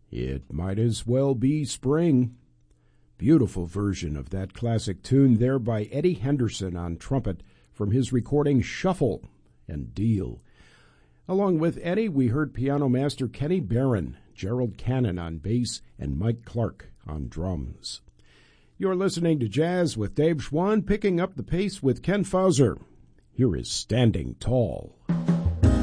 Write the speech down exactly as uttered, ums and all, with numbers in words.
It might as well be spring. Beautiful version of that classic tune there by Eddie Henderson on trumpet from his recording Shuffle and Deal. Along with Eddie, we heard piano master Kenny Barron, Gerald Cannon on bass, and Mike Clark on drums. You're listening to Jazz with Dave Schwann, picking up the pace with Ken Fauser. Here is Standing Tall.